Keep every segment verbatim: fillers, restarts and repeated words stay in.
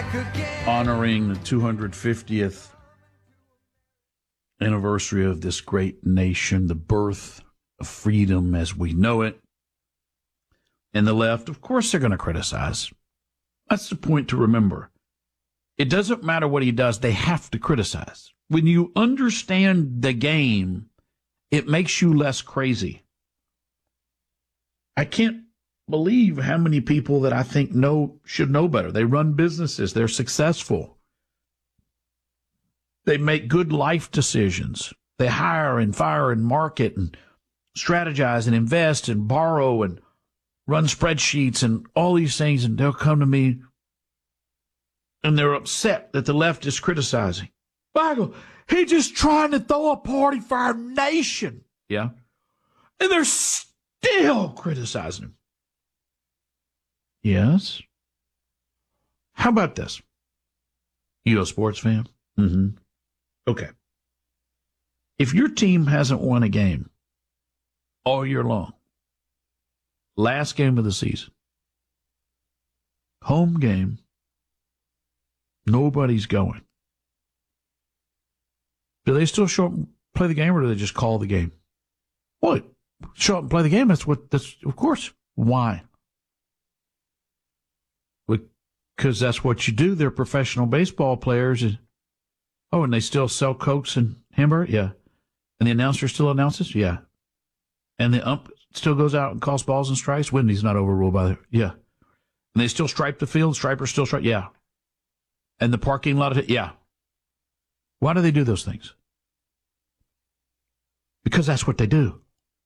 honoring the two hundred fiftieth anniversary of this great nation, the birth of freedom as we know it. And the left, of course, they're going to criticize. That's the point to remember. It doesn't matter what he does, they have to criticize. When you understand the game, it makes you less crazy. I can't believe how many people that I think know should know better. They run businesses. They're successful. They make good life decisions. They hire and fire and market and strategize and invest and borrow and run spreadsheets and all these things. And they'll come to me and they're upset that the left is criticizing. Michael, he's just trying to throw a party for our nation. Yeah. And they're still criticizing him. Yes. How about this? You a sports fan? Mm-hmm. Okay. If your team hasn't won a game all year long, last game of the season, home game, nobody's going. Do they still show up and play the game, or do they just call the game? What? Show up and play the game? That's what, that's, of course. Why? Because that's what you do. They're professional baseball players. And, oh, and they still sell Cokes and hamburger? Yeah. And the announcer still announces? Yeah. And the ump still goes out and calls balls and strikes? Wendy's not overruled by the, yeah. And they still stripe the field? Stripers still stripe? Yeah. And the parking lot? Yeah. Why do they do those things? Because that's what they do.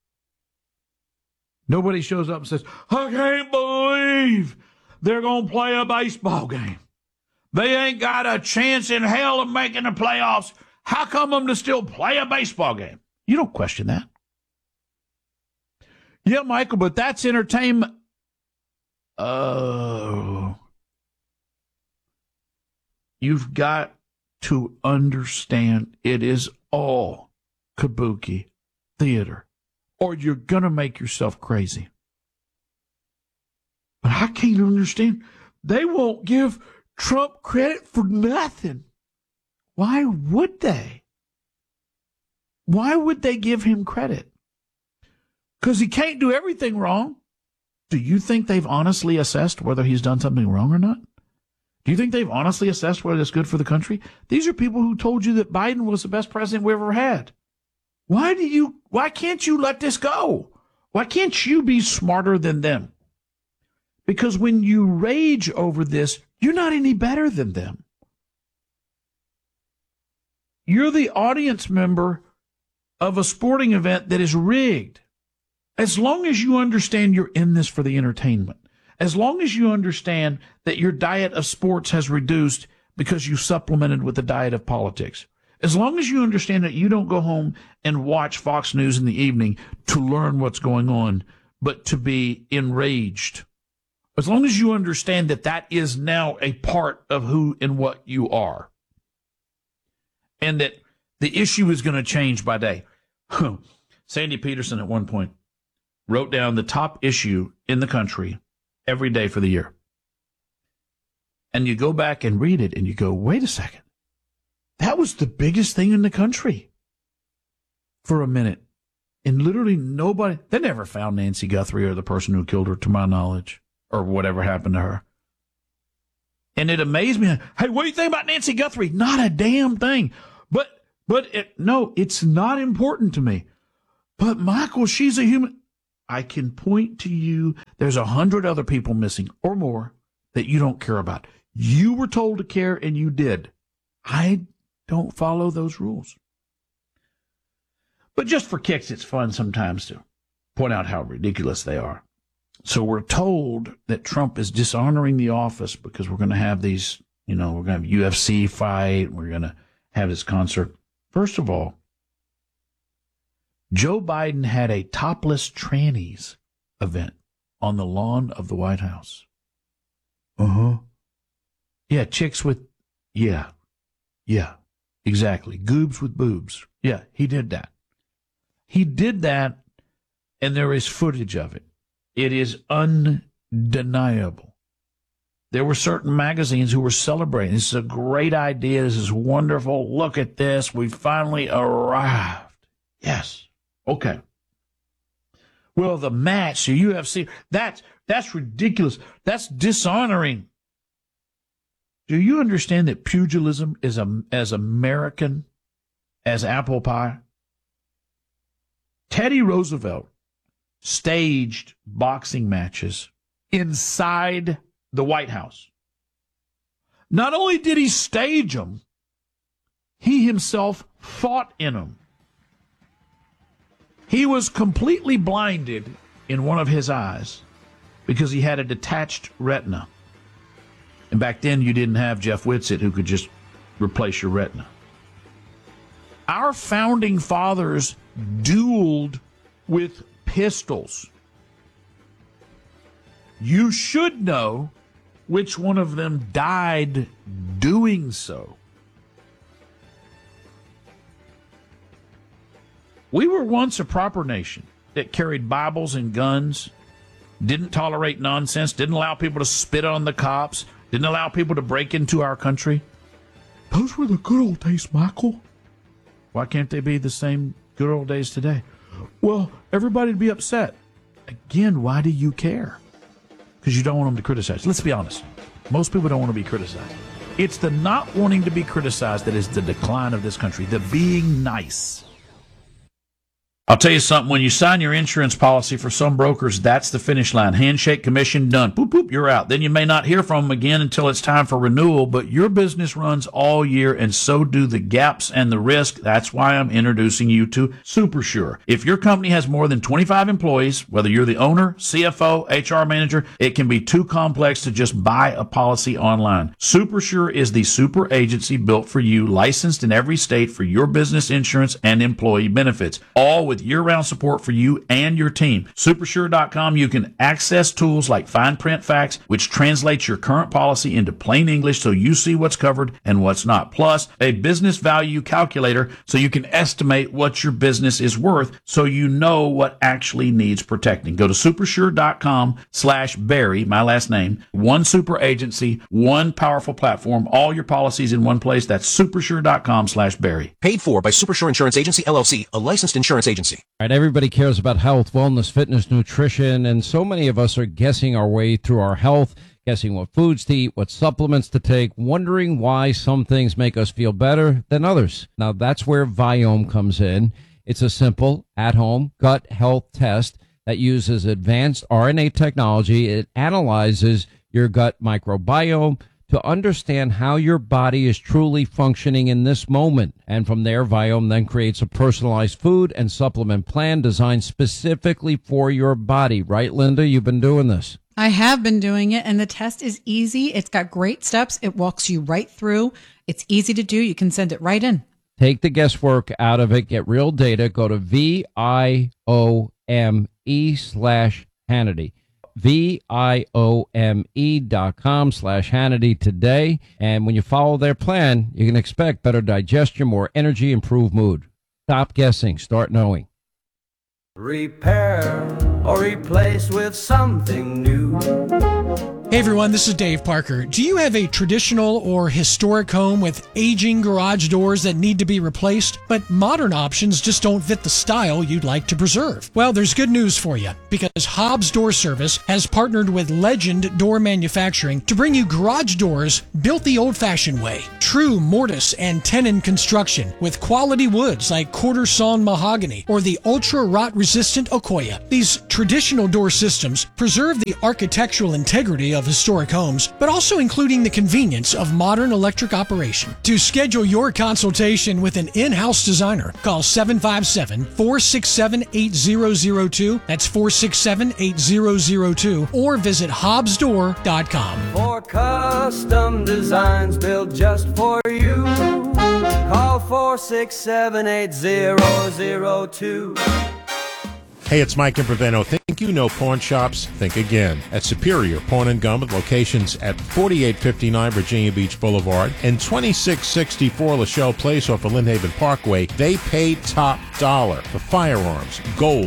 Nobody shows up and says, I can't believe they're going to play a baseball game. They ain't got a chance in hell of making the playoffs. How come them to still play a baseball game? You don't question that. Yeah, Michael, but that's entertainment. Oh. You've got to understand it is all kabuki theater, or you're going to make yourself crazy. But I can't understand. They won't give Trump credit for nothing. Why would they? Why would they give him credit? Because he can't do everything wrong. Do you think they've honestly assessed whether he's done something wrong or not? Do you think they've honestly assessed whether it's good for the country? These are people who told you that Biden was the best president we ever had. Why do you, why can't you let this go? Why can't you be smarter than them? Because when you rage over this, you're not any better than them. You're the audience member of a sporting event that is rigged. As long as you understand you're in this for the entertainment, as long as you understand that your diet of sports has reduced because you supplemented with the diet of politics, as long as you understand that you don't go home and watch Fox News in the evening to learn what's going on, but to be enraged, as long as you understand that that is now a part of who and what you are, and that the issue is going to change by day. Sandy Peterson at one point wrote down the top issue in the country every day for the year. And you go back and read it and you go, wait a second. That was the biggest thing in the country for a minute. And literally nobody, they never found Nancy Guthrie or the person who killed her, to my knowledge, or whatever happened to her. And it amazed me. Hey, what do you think about Nancy Guthrie? Not a damn thing. But, but it, no, it's not important to me. But Michael, she's a human. I can point to you. There's a hundred other people missing or more that you don't care about. You were told to care and you did. I don't follow those rules. But just for kicks, it's fun sometimes to point out how ridiculous they are. So we're told that Trump is dishonoring the office because we're going to have these, you know, we're going to have a U F C fight. We're going to have this concert. First of all, Joe Biden had a topless trannies event on the lawn of the White House. Uh-huh. Yeah, chicks with, yeah, yeah, exactly. Goobs with boobs. Yeah, he did that. He did that, and there is footage of it. It is undeniable there were certain magazines who were celebrating. This is a great idea. This is wonderful. Look at this. We finally arrived. Yes. Okay. Well, the match, the U F C, that's, that's ridiculous. That's dishonoring. Do you understand that pugilism is a, as American as apple pie? Teddy Roosevelt staged boxing matches inside the White House. Not only did he stage them, he himself fought in them. He was completely blinded in one of his eyes because he had a detached retina. And back then, you didn't have Jeff Whitsitt who could just replace your retina. Our founding fathers dueled with pistols. You should know which one of them died doing so. We were once a proper nation that carried Bibles and guns, didn't tolerate nonsense, didn't allow people to spit on the cops, didn't allow people to break into our country. Those were the good old days, Michael. Why can't they be the same good old days today? Well, everybody'd be upset. Again, why do you care? Because you don't want them to criticize. Let's be honest. Most people don't want to be criticized. It's the not wanting to be criticized that is the decline of this country, the being nice. I'll tell you something, when you sign your insurance policy for some brokers, that's the finish line. Handshake, commission, done. Boop, boop, you're out. Then you may not hear from them again until it's time for renewal, but your business runs all year, and so do the gaps and the risk. That's why I'm introducing you to SuperSure. If your company has more than twenty-five employees, whether you're the owner, C F O, H R manager, it can be too complex to just buy a policy online. SuperSure is the super agency built for you, licensed in every state for your business insurance and employee benefits, all with with year-round support for you and your team. Supersure dot com, you can access tools like fine print facts, which translates your current policy into plain English so you see what's covered and what's not. Plus, a business value calculator so you can estimate what your business is worth so you know what actually needs protecting. Go to supersure dot com slash Barry, my last name, one super agency, one powerful platform, all your policies in one place. That's supersure dot com slash Barry. Paid for by Supersure Insurance Agency, L L C, a licensed insurance agency. All right, everybody cares about health, wellness, fitness, nutrition, and so many of us are guessing our way through our health, guessing what foods to eat, what supplements to take, wondering why some things make us feel better than others. Now, that's where Viome comes in. It's a simple, at-home gut health test that uses advanced R N A technology. It analyzes your gut microbiome to understand how your body is truly functioning in this moment. And from there, Viome then creates a personalized food and supplement plan designed specifically for your body. Right, Linda? You've been doing this. I have been doing it, and the test is easy. It's got great steps. It walks you right through. It's easy to do. You can send it right in. Take the guesswork out of it. Get real data. Go to V I O M E slash Hannity. V I O M E dot com slash Hannity today. And when you follow their plan, you can expect better digestion, more energy, improved mood. Stop guessing. Start knowing. Repair or replace with something new. Hey everyone, this is Dave Parker. Do you have a traditional or historic home with aging garage doors that need to be replaced, but modern options just don't fit the style you'd like to preserve? Well, there's good news for you, because Hobbs Door Service has partnered with Legend Door Manufacturing to bring you garage doors built the old-fashioned way. True mortise and tenon construction with quality woods like quarter sawn mahogany or the ultra-rot resistant Okoya. These traditional door systems preserve the architectural integrity of historic homes, but also including the convenience of modern electric operation. To schedule your consultation with an in-house designer, call seven five seven, four six seven, eight zero zero two. That's four six seven, eight zero zero two. Or visit hobbs door dot com. For custom designs built just for you, call four six seven, eight zero zero two. Hey, it's Mike Improviano. Think you know pawn shops? Think again. At Superior Pawn and Gun, with locations at forty-eight fifty-nine Virginia Beach Boulevard and twenty-six sixty-four Lachelle Place off of Lynn Haven Parkway, they pay top dollar for firearms, gold,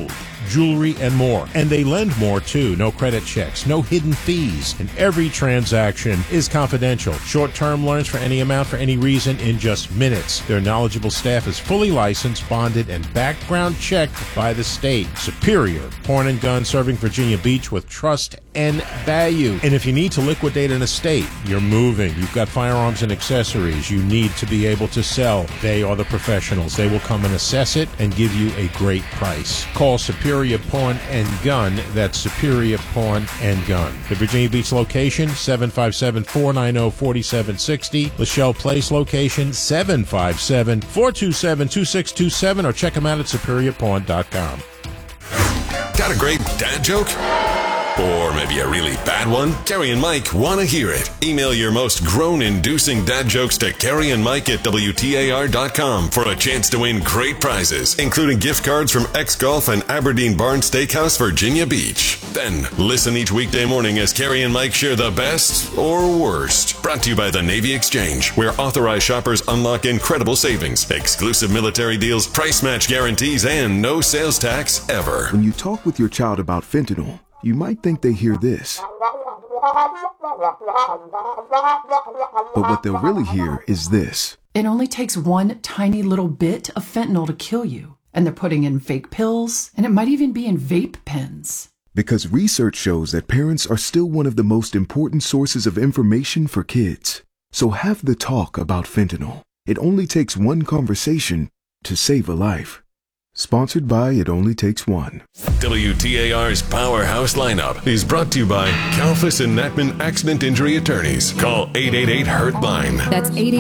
jewelry, and more. And they lend more too. No credit checks, no hidden fees, and every transaction is confidential. Short-term loans for any amount for any reason in just minutes. Their knowledgeable staff is fully licensed, bonded, and background checked by the state. Superior Pawn and Gun, serving Virginia Beach with trust and value. And if you need to liquidate an estate, you're moving, you've got firearms and accessories you need to be able to sell, they are the professionals. They will come and assess it and give you a great price. Call Superior Pawn and Gun. That's Superior Pawn and Gun. The Virginia Beach location, seven five seven, four nine zero, four seven six zero. Lachelle Place location, seven five seven, four two seven, two six two seven, or check them out at superior pawn dot com. Got a great dad joke? Or maybe a really bad one? Carrie and Mike want to hear it. Email your most groan-inducing dad jokes to Carrie and Mike at W T A R dot com for a chance to win great prizes, including gift cards from X Golf and Aberdeen Barn Steakhouse, Virginia Beach. Then, listen each weekday morning as Carrie and Mike share the best or worst. Brought to you by the Navy Exchange, where authorized shoppers unlock incredible savings, exclusive military deals, price match guarantees, and no sales tax ever. When you talk with your child about fentanyl, you might think they hear this. But what they'll really hear is this. It only takes one tiny little bit of fentanyl to kill you. And they're putting in fake pills, and it might even be in vape pens. Because research shows that parents are still one of the most important sources of information for kids. So have the talk about fentanyl. It only takes one conversation to save a life. Sponsored by It Only Takes One. W T A R's Powerhouse lineup is brought to you by Kalfas and Natman Accident Injury Attorneys. Call eight eight eight, hurt line. That's eight eight eight